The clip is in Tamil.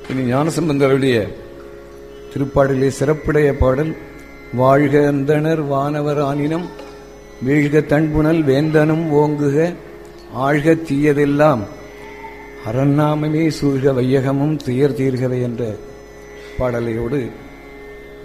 இனி ஞானசம்பந்தருடைய திருப்பாடலே சிறப்புடைய பாடல். வாழ்க அந்தணர் வானவர் ஆனினம், வீழ்க தன்புணல் வேந்தனும் ஓங்குக, ஆழ்க தீயதெல்லாம் அரண்நாமமே சூழ்க வையகமும் துயர் தீர்கவை என்ற பாடலையோடு